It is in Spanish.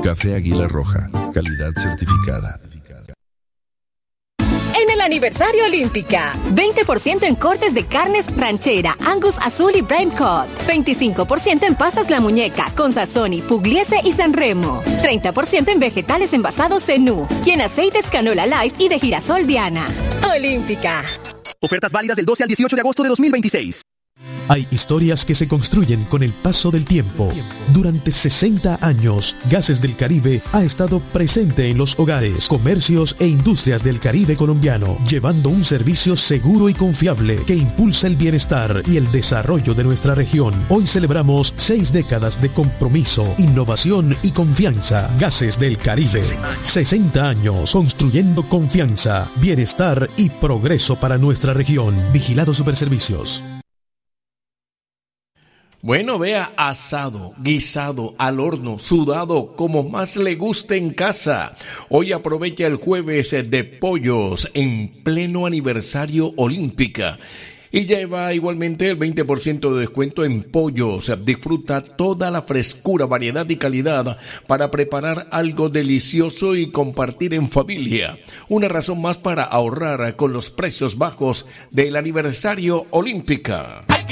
Café Águila Roja, calidad certificada. En el aniversario Olímpica, 20% en cortes de carnes ranchera, Angus Azul y Brent Cod. 25% en pastas La Muñeca, con Sazoni, Pugliese y Sanremo. 30% en vegetales envasados Zenú y en aceites Canola Life y de girasol Diana. Olímpica. Ofertas válidas del 12 al 18 de agosto de 2026. Hay historias que se construyen con el paso del tiempo. Durante 60 años, Gases del Caribe ha estado presente en los hogares, comercios e industrias del Caribe colombiano, llevando un servicio seguro y confiable que impulsa el bienestar y el desarrollo de nuestra región. Hoy celebramos 6 décadas de compromiso, innovación y confianza. Gases del Caribe. 60 años construyendo confianza, bienestar y progreso para nuestra región. Vigilado Superservicios. Bueno, vea, asado, guisado, al horno, sudado, como más le guste en casa. Hoy aprovecha el jueves de pollos en pleno aniversario Olímpica. Y lleva igualmente el 20% de descuento en pollos. Disfruta toda la frescura, variedad y calidad para preparar algo delicioso y compartir en familia. Una razón más para ahorrar con los precios bajos del aniversario Olímpica.